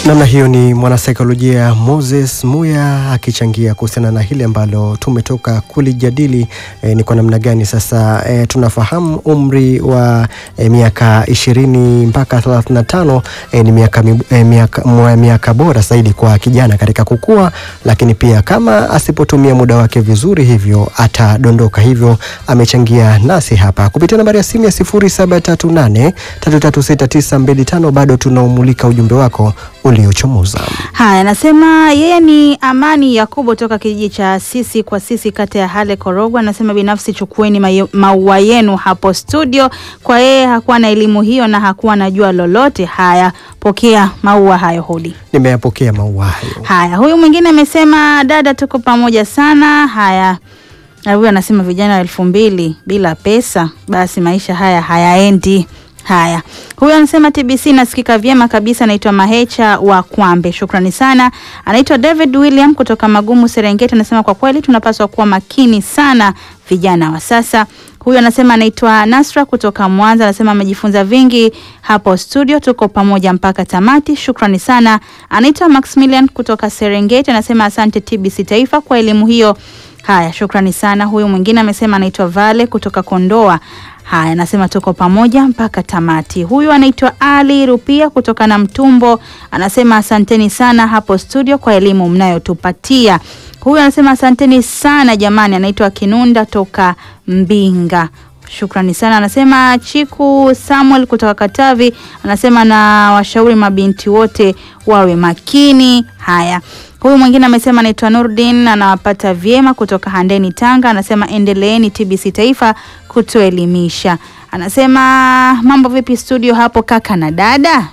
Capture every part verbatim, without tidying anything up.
Namna hiyo ni mwanasaikolojia Moses Muya akichangia kuhusiana na hili ambalo tumetoka kulijadili. E, ni kwa namna gani sasa e, tunafahamu umri wa e, miaka ishirini mpaka thelathini na tano e, ni miaka, e, miaka, miaka bora zaidi kwa kijana katika kukua, lakini pia kama asipotumia muda wake vizuri hivyo atadondoka. Hivyo amechangia nasi hapa kupitia nambari ya simu ya sifuri saba tatu nane tatu tatu sita tisa mbili tano. Bado tunaumulika ujumbe wako uliochomoza. Haya, anasema yeye ni Amani Yakubu toka kijiji cha Sisi kwa Sisi kata ya Hale Korogwe. Anasema binafsi chukueni maua yenu hapo studio. Kwa yeye hakuwa na elimu hiyo na hakuwa anajua lolote. Haya, pokea maua hayo Hodi. Nimeyapokea maua hayo. Haya, huyu mwingine amesema dada tuko pamoja sana. Haya, na huyu anasema vijana wa elfu mbili bila pesa basi maisha haya hayaendi. Haya, huyu anasema T B C nasikika vyema kabisa. Anaitwa Mahecha wa Kwambe, shukrani sana. Anaitwa David William kutoka Magumu Serengeti. Anasema kwa kweli tunapaswa kuwa makini sana vijana wa sasa. Huyu anasema anaitwa Nasra kutoka Mwanza. Anasema amejifunza vingi hapo studio, tuko pamoja mpaka tamati, shukrani sana. Anaitwa Maximilian kutoka Serengeti. Anasema asante T B C Taifa kwa elimu hiyo. Haya, shukrani sana. Huyu mwingine amesema anaitwa Vale kutoka Kondoa. Haya, anasema tuko pamoja mpaka tamati. Huyu anaitwa Ali Rupia kutoka na Mtumbo. Anasema asanteni sana hapo studio kwa elimu mnayotupatia. Huyu anasema asanteni sana jamani. Anaitwa Kinunda toka Mbinga, shukrani sana. Anasema Chiku Samuel kutoka Katavi. Anasema na washauri mabinti wote wawe makini. Haya, huyu mwingine amesema anaitwa Nurdin, anawapata vyema kutoka Handeni Tanga. Anasema endeleeni T B C Taifa kutuelimisha. Anasema mambo vipi studio hapo kaka na dada?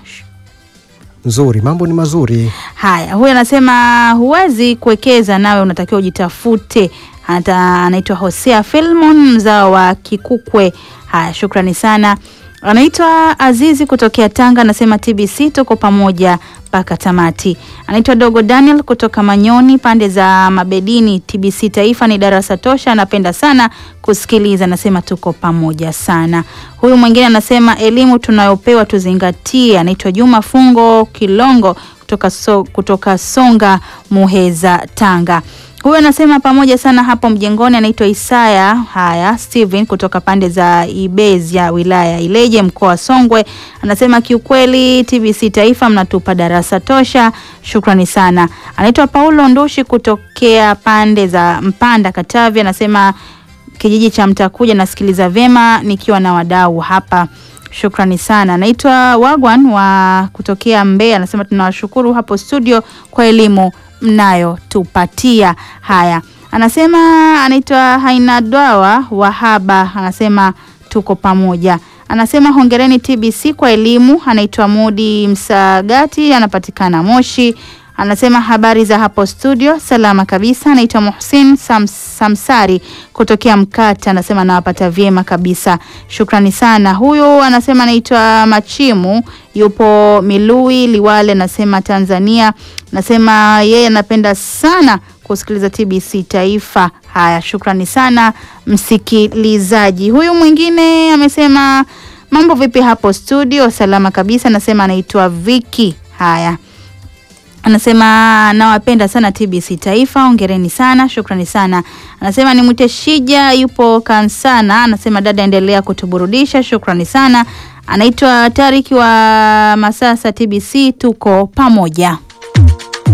Nzuri, mambo ni mazuri. Haya, huyu anasema huwezi kuwekeza nawe unatakiwa ujitafute. Hata anaitwa Hosea Filmon mzao wa Kikukwe. Haya, shukrani sana. Anaitwa Azizi kutokea Tanga. Anasema T B C tuko pamoja mpaka tamati. Anaitwa Dogo Daniel kutoka Manyoni pande za Mabedini. T B C Taifa ni darasa tosha, anapenda sana kusikiliza. Anasema tuko pamoja sana. Huyu mwingine anasema elimu tunayopewa tuzingatie. Anaitwa Juma Fungo Kilongo kutoka so, kutoka Songa Muheza Tanga. Huyu anasema pamoja sana hapo mjengoni. Anaitwa Isaya haya Steven kutoka pande za Ibezi ya wilaya Ileje mkoa wa Songwe. Anasema kiukweli T B C Taifa mnatupa darasa tosha, shukrani sana. Anaitwa Paulo Ndoshi kutokea pande za Mpanda Katavi. Anasema kijiji cha Mtakuja nasikiliza vema nikiwa na wadau hapa, shukrani sana. Anaitwa Wagwan wa kutokea Mbeya. Anasema tunawashukuru hapo studio kwa elimu mnayo tupatia. Haya, anasema anaitwa Hainadwawa Wahaba. Anasema tuko pamoja. Anasema hongereni T B C kwa elimu. Anaitwa Mudi Msagati, anapatikana Moshi. Anasema habari za hapo studio, salama kabisa. Anaitwa Muhsin Sams, Samsari kutokea Mkata. Anasema nawapata vyema kabisa, shukrani sana. Huyu anasema anaitwa Machimu, yupo Milui Liwale, anasema Tanzania. Anasema yeye anapenda sana kusikiliza T B C Taifa. Haya, shukrani sana msikilizaji. Huyu mwingine amesema mambo vipi hapo studio, salama kabisa. Anasema anaitwa Viki. Haya, anasema nawapenda sana T B C Taifa, hongereni sana, shukrani sana. Anasema ni mwite Shija, yupo Kansana. Anasema dada endelea kutuburudisha, shukrani sana. Anaitwa Tariki wa Masasa, T B C tuko pamoja.